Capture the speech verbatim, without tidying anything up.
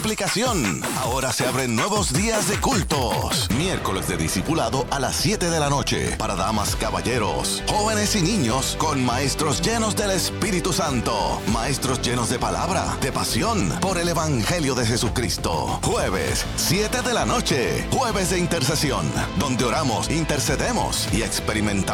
aplicación. Ahora se abren nuevos días de cultos. Miércoles de discipulado a las siete de la noche. Para damas, caballeros, jóvenes y niños, con maestros llenos del Espíritu Santo. Maestros llenos de palabra, de pasión por el Evangelio de Jesucristo. Jueves, siete de la noche. Jueves de intercesión, donde oramos, intercedemos y experimentamos